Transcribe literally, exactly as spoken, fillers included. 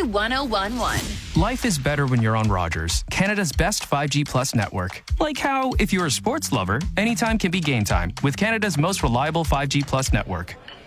Country one oh one point one. Life is better when you're on Rogers, Canada's best five G Plus network. Like how, if you're a sports lover, anytime can be game time with Canada's most reliable five G Plus network.